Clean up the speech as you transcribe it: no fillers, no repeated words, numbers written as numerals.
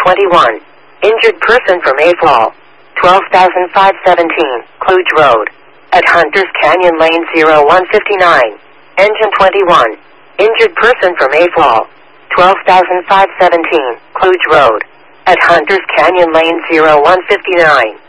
21. Injured person from Mayfall. 12,517, Kluge Road. At Hunters Canyon Lane 0159. Engine 21. Injured person from Mayfall. 12,517, Kluge Road. At Hunters Canyon Lane 0159.